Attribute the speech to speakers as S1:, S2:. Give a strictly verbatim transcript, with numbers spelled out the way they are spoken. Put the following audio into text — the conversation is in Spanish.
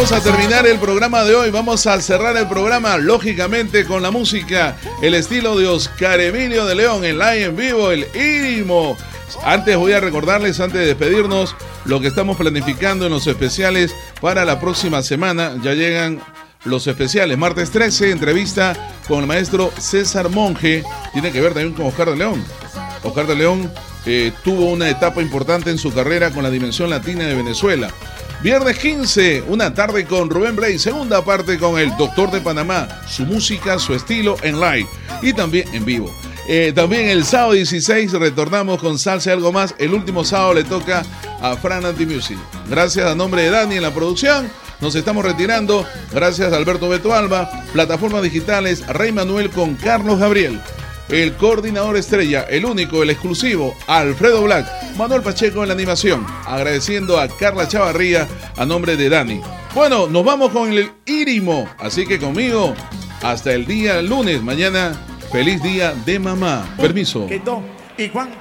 S1: Vamos a terminar el programa de hoy. Vamos a cerrar el programa, lógicamente, con la música, el estilo de Oscar Emilio de León, en live en vivo, el Irimo. Antes voy a recordarles, antes de despedirnos, lo que estamos planificando en los especiales para la próxima semana. Ya llegan los especiales. Martes trece, entrevista con el maestro César Monge. Tiene que ver también con Oscar de León. Oscar de León eh, tuvo una etapa importante en su carrera con la Dimensión Latina de Venezuela. Viernes quince, una tarde con Rubén Blades, segunda parte con el Doctor de Panamá, su música, su estilo en live y también en vivo. Eh, también el sábado dieciséis retornamos con Salsa y Algo Más. El último sábado le toca a Fran Anti Music. Gracias a nombre de Dani en la producción. Nos estamos retirando. Gracias a Alberto Beto Alba. Plataformas digitales, Rey Manuel con Carlos Gabriel. El coordinador estrella, el único, el exclusivo, Alfredo Black. Manuel Pacheco en la animación. Agradeciendo a Carla Chavarría a nombre de Dani. Bueno, nos vamos con el Irimo. Así que conmigo, hasta el día lunes. Mañana, feliz día de mamá. Permiso.
S2: Que dos y Juan.